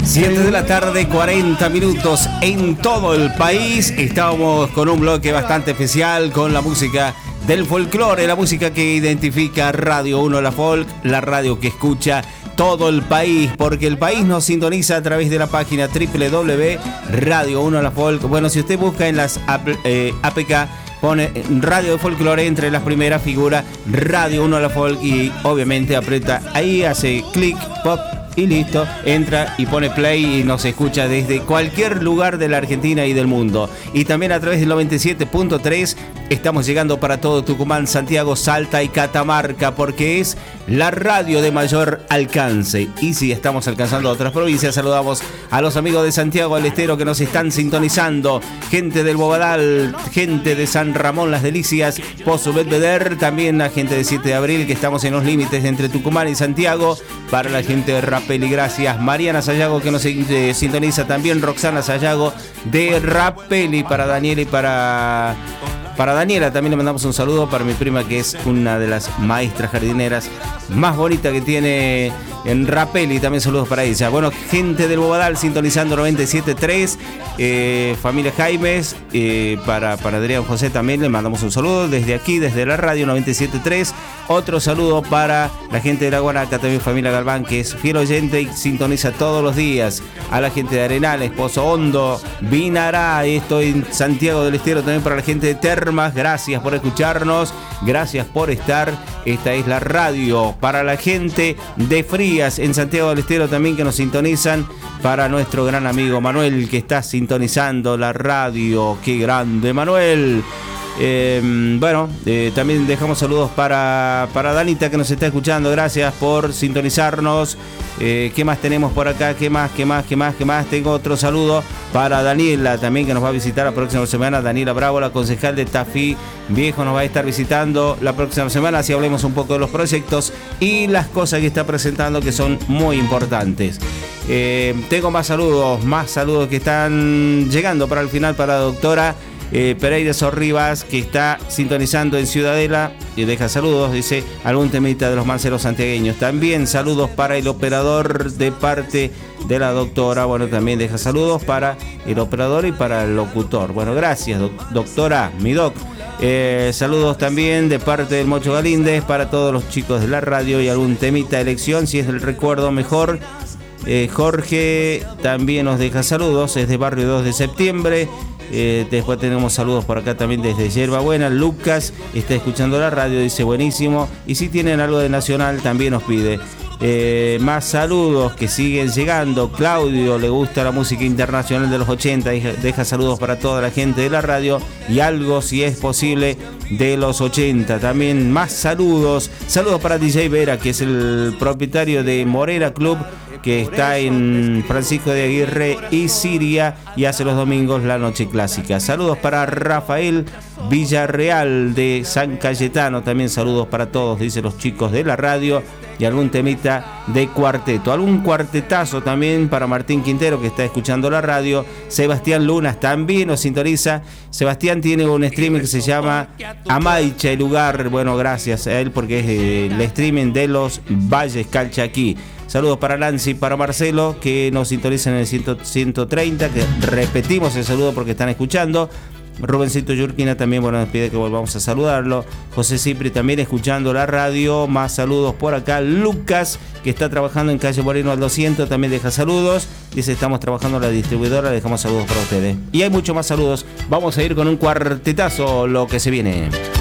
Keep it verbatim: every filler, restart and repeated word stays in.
siete de la tarde, cuarenta minutos en todo el país. Estábamos con un bloque bastante especial con la música del folclore, la música que identifica Radio uno La Folk, la radio que escucha todo el país, porque el país nos sintoniza a través de la página doble u doble u doble u punto radio uno La Folk. Bueno, si usted busca en las eh, A P K, pone Radio de Folclore, entre las primeras figura Radio uno La Folk y obviamente aprieta ahí, hace clic, pop y listo, entra y pone play y nos escucha desde cualquier lugar de la Argentina y del mundo. Y también a través del noventa y siete punto tres estamos llegando para todo Tucumán, Santiago, Salta y Catamarca, porque es la radio de mayor alcance. Y si estamos alcanzando a otras provincias, saludamos a los amigos de Santiago del Estero que nos están sintonizando, gente del Bobadal, gente de San Ramón Las Delicias, Pozo Belvedere, también la gente de siete de abril, que estamos en los límites entre Tucumán y Santiago, para la gente de Rapeli, gracias. Mariana Sayago que nos eh, sintoniza también, Roxana Sayago de Rapeli, para Daniel y para... Para Daniela también le mandamos un saludo, para mi prima que es una de las maestras jardineras más bonitas que tiene en Rapeli, también saludos para ella. Bueno, gente del Bobadal sintonizando noventa y siete punto tres, eh, familia Jaimes, eh, para, para Adrián José también le mandamos un saludo desde aquí, desde la radio noventa y siete punto tres. Otro saludo para la gente de La Guanaca, también familia Galván, que es fiel oyente y sintoniza todos los días. A la gente de Arenales, Pozo Hondo, Vinará, estoy en Santiago del Estero, también para la gente de Termas, gracias por escucharnos, gracias por estar. Esta es la radio para la gente de Frías, en Santiago del Estero también, que nos sintonizan, para nuestro gran amigo Manuel, que está sintonizando la radio. ¡Qué grande, Manuel! Eh, bueno, eh, también dejamos saludos para, para Danita, que nos está escuchando, gracias por sintonizarnos. Eh, ¿Qué más tenemos por acá? ¿Qué más? ¿Qué más? ¿Qué más? ¿Qué más? Tengo otro saludo para Daniela también, que nos va a visitar la próxima semana. Daniela Bravo, la concejal de Tafí Viejo, nos va a estar visitando la próxima semana, así hablemos un poco de los proyectos y las cosas que está presentando, que son muy importantes. Eh, tengo más saludos, más saludos que están llegando para el final, para la doctora Eh, Pereira Sorribas, que está sintonizando en Ciudadela y deja saludos, dice algún temita de los manceros santiagueños. También saludos para el operador de parte de la doctora. Bueno, también deja saludos para el operador y para el locutor. Bueno, gracias, doc- doctora, mi doc. Eh, saludos también de parte del Mocho Galíndez para todos los chicos de la radio y algún temita de elección, si es del recuerdo mejor. Eh, Jorge también nos deja saludos, es de Barrio dos de septiembre. Eh, después tenemos saludos por acá también desde Yerba Buena. Lucas está escuchando la radio, dice buenísimo. Y si tienen algo de Nacional también nos pide. Eh, más saludos que siguen llegando. Claudio le gusta la música internacional de los ochenta, deja, deja saludos para toda la gente de la radio y algo, si es posible, de los ochenta. También más saludos. Saludos para D J Vera, que es el propietario de Morera Club, que está en Francisco de Aguirre y Siria, y hace los domingos la noche clásica. Saludos para Rafael Villarreal de San Cayetano, también saludos para todos, dice los chicos de la radio, y algún temita de cuarteto, algún cuartetazo también para Martín Quintero, que está escuchando la radio. Sebastián Lunas también nos sintoniza. Sebastián tiene un streaming que se llama Amaicha, el lugar. Bueno, gracias a él, porque es el streaming de los Valles Calchaquí. Saludos para Nancy, para Marcelo, que nos sintonizan en el ciento treinta, que repetimos el saludo porque están escuchando. Rubencito Yurquina también, bueno, nos pide que volvamos a saludarlo. José Cipri también escuchando la radio. Más saludos por acá. Lucas, que está trabajando en calle Moreno al doscientos, también deja saludos. Dice, estamos trabajando en la distribuidora, dejamos saludos para ustedes. Y hay muchos más saludos. Vamos a ir con un cuartetazo, lo que se viene.